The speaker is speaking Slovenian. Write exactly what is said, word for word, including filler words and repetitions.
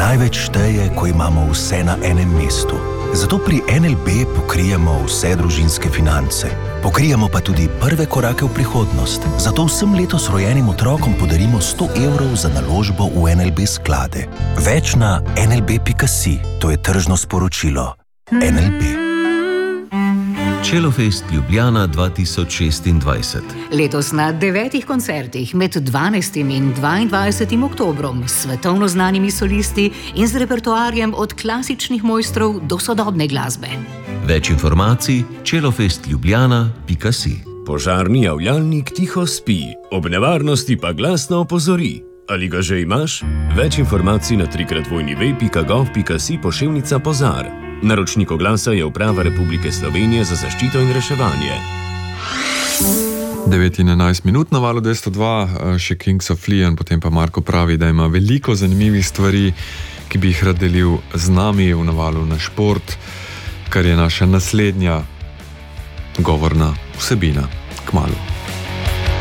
Največ šteje, ko imamo vse na enem mestu. Zato pri N L B pokrijemo vse družinske finance. Pokrijemo pa tudi prve korake v prihodnost. Zato vsem letos rojenim otrokom podarimo sto evrov za naložbo v N L B sklade. Več na en el be pika si. To je tržno sporočilo. N L B. Čelofest Ljubljana dva tisoč šestindvajset. Letos na devetih koncertih med dvanajstim in dvaindvajsetim oktobrom s svetovno znanimi solisti in z repertoarjem od klasičnih mojstrov do sodobne glasbe. Več informacij čelofest ljubljana pika si. Požarni javljalnik tiho spi, ob nevarnosti pa glasno opozori. Ali ga že imaš? Več informacij na trikrat vojni ve pika gov pika si poševnica Pozar. Naročnik oglasa je Uprava Republike Slovenije za zaščito in reševanje. devet in enajst minut na valu dvesto dva, še Kings of Leon, potem pa Marko pravi, da ima veliko zanimivih stvari, ki bi jih rad delil z nami v navalu na šport, kar je naša naslednja govorna vsebina. Kmalu.